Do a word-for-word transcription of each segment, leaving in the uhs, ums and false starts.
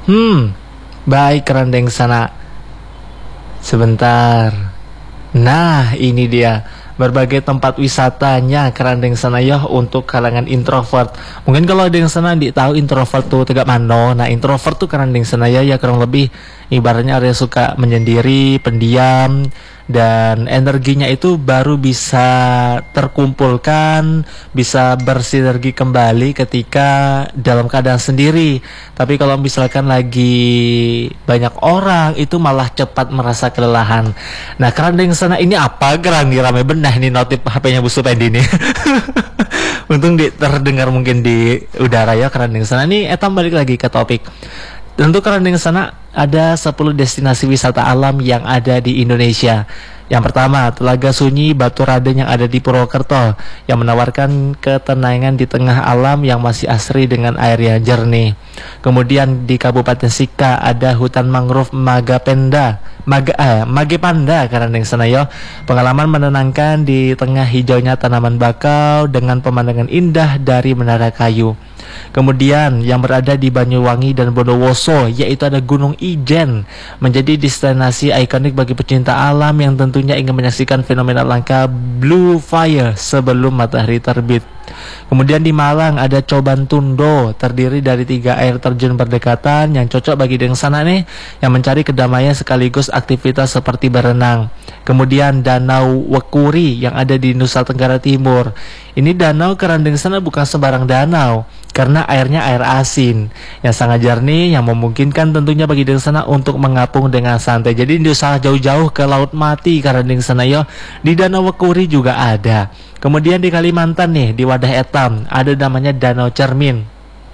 Hmm, baik kerandeng sana. Sebentar. Nah, ini dia berbagai tempat wisatanya kerandeng sana ya untuk kalangan introvert. Mungkin kalau ada yang sana di tahu introvert tuh tegak mano. Nah, introvert tuh kerandeng sana ya ya kurang lebih ibaratnya ada yang suka menyendiri, pendiam, dan energinya itu baru bisa terkumpulkan, bisa bersinergi kembali ketika dalam keadaan sendiri. Tapi kalau misalkan lagi banyak orang itu malah cepat merasa kelelahan. Nah, kerandeng sana ini apa geran nih rame benah nih notif H P-nya Bu Supendi nih. Untung di, terdengar mungkin di udara ya kerandeng sana. Nih etam balik lagi ke topik. Tentu kerandeng sana ada sepuluh destinasi wisata alam yang ada di Indonesia. Yang pertama, Telaga Sunyi Baturaden yang ada di Purwokerto, yang menawarkan ketenangan di tengah alam yang masih asri dengan air yang jernih. Kemudian di Kabupaten Sika ada hutan mangrove Magapenda, Maga, eh, Magepanda kerandeng sana yo. Pengalaman menenangkan di tengah hijaunya tanaman bakau dengan pemandangan indah dari menara kayu. Kemudian yang berada di Banyuwangi dan Bondowoso yaitu ada Gunung Ijen, menjadi destinasi ikonik bagi pecinta alam yang tentunya ingin menyaksikan fenomena langka blue fire sebelum matahari terbit. Kemudian di Malang ada Coban Tundo, terdiri dari tiga air terjun berdekatan yang cocok bagi yang sana nih yang mencari kedamaian sekaligus aktivitas seperti berenang. Kemudian Danau Wekuri yang ada di Nusa Tenggara Timur. Ini danau kerandeng sana bukan sembarang danau, karena airnya air asin yang sangat jernih yang memungkinkan tentunya bagi yang sana untuk mengapung dengan santai. Jadi tidak usah jauh-jauh ke Laut Mati kerandeng sana yo. Di Danau Wekuri juga ada. Kemudian di Kalimantan nih, di Wadah Etam ada namanya Danau Cermin,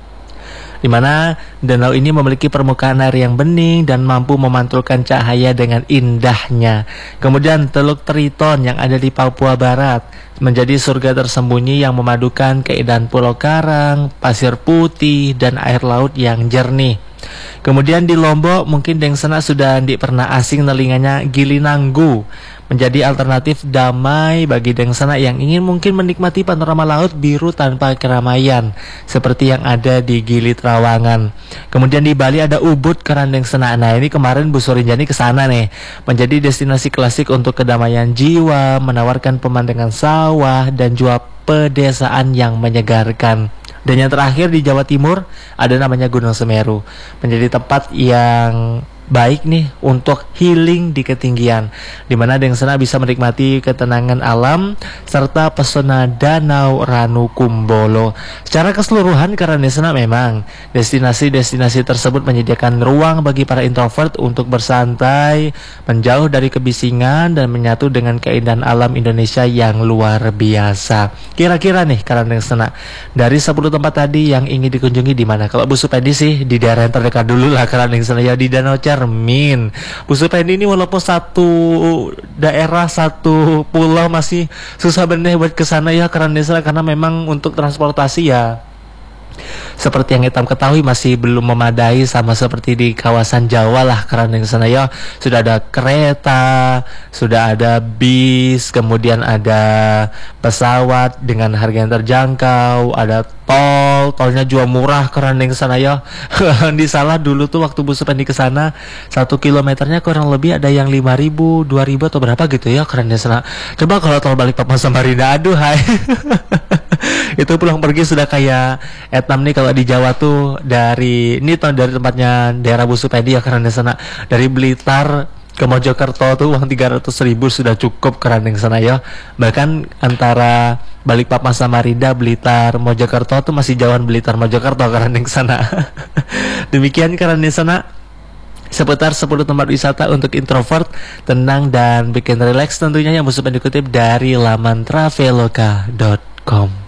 di mana danau ini memiliki permukaan air yang bening dan mampu memantulkan cahaya dengan indahnya. Kemudian Teluk Triton yang ada di Papua Barat menjadi surga tersembunyi yang memadukan keindahan pulau karang, pasir putih, dan air laut yang jernih. Kemudian di Lombok mungkin yang sana sudah di pernah asing telinganya Gili Nanggu, menjadi alternatif damai bagi yang sana yang ingin mungkin menikmati panorama laut biru tanpa keramaian seperti yang ada di Gili Trawangan. Kemudian di Bali ada Ubud kerandeng sana. Nah, ini kemarin Bu Surinjani ke sana nih, menjadi destinasi klasik untuk kedamaian jiwa, menawarkan pemandangan sawah dan juga pedesaan yang menyegarkan. Dan yang terakhir di Jawa Timur ada namanya Gunung Semeru, menjadi tempat yang baik nih untuk healing di ketinggian, di mana yang sana bisa menikmati ketenangan alam serta pesona Danau Ranu Kumbolo. Secara keseluruhan karena sana memang destinasi-destinasi tersebut menyediakan ruang bagi para introvert untuk bersantai, menjauh dari kebisingan dan menyatu dengan keindahan alam Indonesia yang luar biasa. Kira-kira nih karena sana dari sepuluh tempat tadi yang ingin dikunjungi di mana? Kalau Bu Supendi sih di daerah yang terdekat dulu lah karena sana ya, di Danau Cermin. Bu Supendi ini walaupun satu daerah, satu pulau masih susah bener buat kesana ya karena karena memang untuk transportasi ya seperti yang kita ketahui masih belum memadai sama seperti di kawasan Jawa lah karena di sana ya sudah ada kereta, sudah ada bis, kemudian ada pesawat dengan harga yang terjangkau, ada tol, tolnya juga murah karena di sana ya. Di salah dulu tuh waktu Bu Supendi ke sana satu kilometernya kurang lebih ada yang lima ribu, dua ribu atau berapa gitu ya karena di sana. Coba kalau tol Balikpapan Samarinda, aduh hai. Itu pulang pergi sudah kayak etam nih kalau di Jawa tuh dari ini tuh dari tempatnya daerah Bu Supendi ya karena di sana dari Blitar ke Mojokerto tuh uang tiga ratus ribu sudah cukup karena di sana ya. Bahkan antara Balikpapan Samarinda, Blitar, Mojokerto tuh masih jauhan Blitar Mojokerto karena di sana. Demikian karena di sana seputar sepuluh tempat wisata untuk introvert, tenang dan bikin relax tentunya yang Bu Supendi kutip dari laman traveloka dot com.